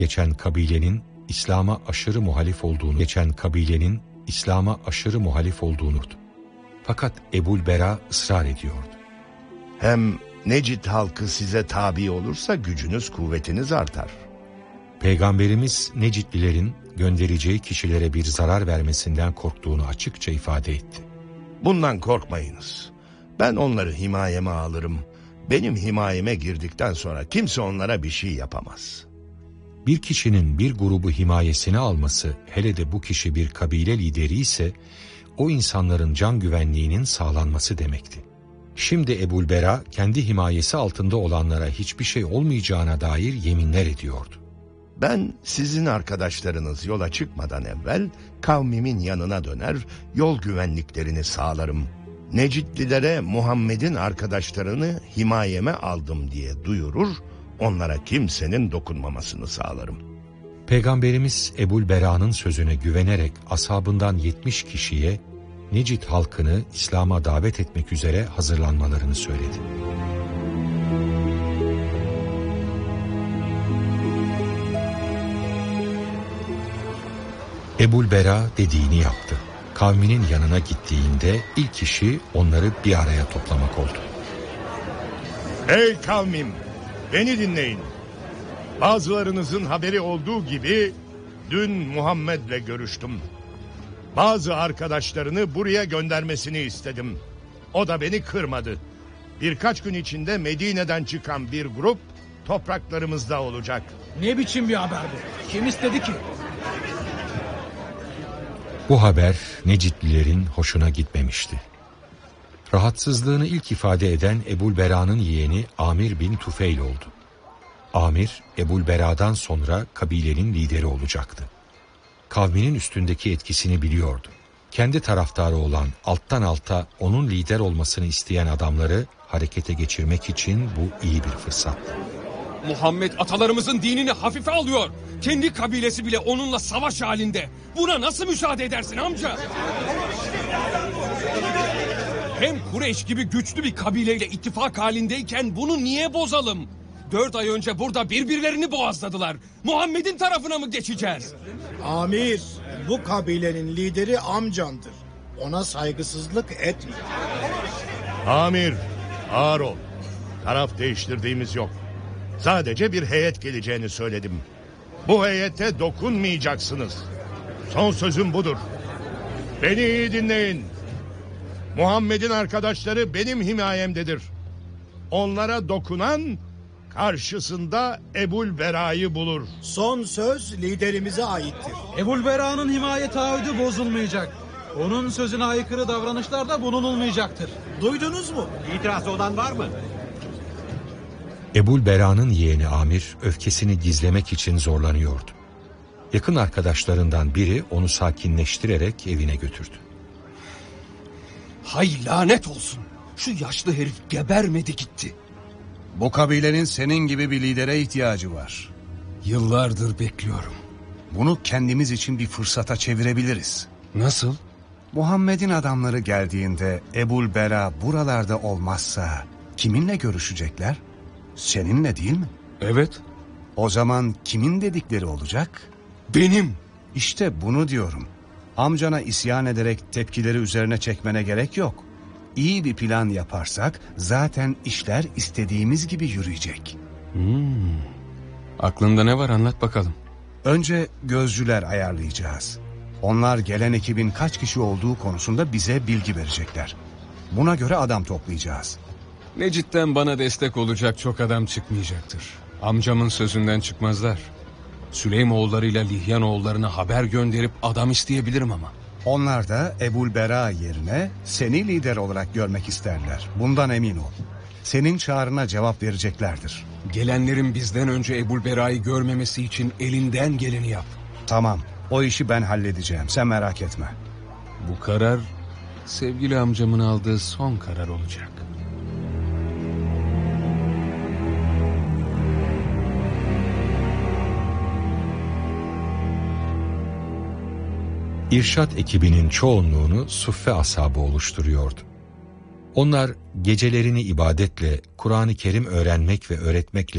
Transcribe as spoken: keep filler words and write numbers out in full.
geçen kabilenin İslam'a aşırı muhalif olduğunu geçen kabilenin İslam'a aşırı muhalif olduğunu. Fakat Ebu'l-Bera ısrar ediyordu. Hem Necid halkı size tabi olursa gücünüz, kuvvetiniz artar. Peygamberimiz Necidlilerin göndereceği kişilere bir zarar vermesinden korktuğunu açıkça ifade etti. Bundan korkmayınız. Ben onları himayeme alırım. Benim himayeme girdikten sonra kimse onlara bir şey yapamaz. Bir kişinin bir grubu himayesine alması, hele de bu kişi bir kabile lideri ise, o insanların can güvenliğinin sağlanması demekti. Şimdi Ebu'l-Bera kendi himayesi altında olanlara hiçbir şey olmayacağına dair yeminler ediyordu. Ben sizin arkadaşlarınız yola çıkmadan evvel kavmimin yanına döner, yol güvenliklerini sağlarım. Necidlilere Muhammed'in arkadaşlarını himayeme aldım diye duyurur, onlara kimsenin dokunmamasını sağlarım. Peygamberimiz Ebu'l-Bera'nın sözüne güvenerek ashabından yetmiş kişiye Necid halkını İslam'a davet etmek üzere hazırlanmalarını söyledi. Ebu'l-Bera dediğini yaptı. Kavminin yanına gittiğinde ilk işi onları bir araya toplamak oldu. Ey kavmim, beni dinleyin. Bazılarınızın haberi olduğu gibi dün Muhammed'le görüştüm. Bazı arkadaşlarını buraya göndermesini istedim. O da beni kırmadı. Birkaç gün içinde Medine'den çıkan bir grup topraklarımızda olacak. Ne biçim bir haber bu? Kim istedi ki? Bu haber Necidlilerin hoşuna gitmemişti. Rahatsızlığını ilk ifade eden Ebu'l-Bera'nın yeğeni Amir bin Tufeyl oldu. Amir, Ebu'l-Bera'dan sonra kabilenin lideri olacaktı. Kavminin üstündeki etkisini biliyordu. Kendi taraftarı olan alttan alta onun lider olmasını isteyen adamları harekete geçirmek için bu iyi bir fırsattı. Muhammed atalarımızın dinini hafife alıyor. Kendi kabilesi bile onunla savaş halinde. Buna nasıl müsaade edersin amca? Hem Kureyş gibi güçlü bir kabileyle ittifak halindeyken bunu niye bozalım? Dört ay önce burada birbirlerini boğazladılar. Muhammed'in tarafına mı geçeceğiz? Amir, bu kabilenin lideri amcandır. Ona saygısızlık etme. Amir, ağır ol. Taraf değiştirdiğimiz yok. Sadece bir heyet geleceğini söyledim. Bu heyete dokunmayacaksınız. Son sözüm budur. Beni iyi dinleyin. Muhammed'in arkadaşları benim himayemdedir. Onlara dokunan karşısında Ebu'l-Bera'yı bulur. Son söz liderimize aittir. Ebu'l-Bera'nın himaye taahhüdü bozulmayacak. Onun sözüne aykırı davranışlarda bulunulmayacaktır. Duydunuz mu? İtirazı olan var mı? Ebu'l-Bera'nın yeğeni Amir öfkesini gizlemek için zorlanıyordu. Yakın arkadaşlarından biri onu sakinleştirerek evine götürdü. Hay lanet olsun. Şu yaşlı herif gebermedi gitti. Bu kabilenin senin gibi bir lidere ihtiyacı var. Yıllardır bekliyorum. Bunu kendimiz için bir fırsata çevirebiliriz. Nasıl? Muhammed'in adamları geldiğinde Ebu'l-Bera buralarda olmazsa kiminle görüşecekler? Seninle değil mi? Evet. O zaman kimin dedikleri olacak? Benim. İşte bunu diyorum. Amcana isyan ederek tepkileri üzerine çekmene gerek yok. İyi bir plan yaparsak zaten işler istediğimiz gibi yürüyecek. Hmm. Aklında ne var, anlat bakalım. Önce gözcüler ayarlayacağız. Onlar gelen ekibin kaç kişi olduğu konusunda bize bilgi verecekler. Buna göre adam toplayacağız. Necid'den bana destek olacak çok adam çıkmayacaktır. Amcamın sözünden çıkmazlar. Süleymoğullarıyla Lihyanoğullarına haber gönderip adam isteyebilirim ama. Onlar da Ebu'l-Bera yerine seni lider olarak görmek isterler. Bundan emin ol. Senin çağrına cevap vereceklerdir. Gelenlerin bizden önce Ebu'l-Bera'yı görmemesi için elinden geleni yap. Tamam, o işi ben halledeceğim. Sen merak etme. Bu karar sevgili amcamın aldığı son karar olacak. İrşad ekibinin çoğunluğunu Suffe ashabı oluşturuyordu. Onlar gecelerini ibadetle, Kur'an-ı Kerim öğrenmek ve öğretmekle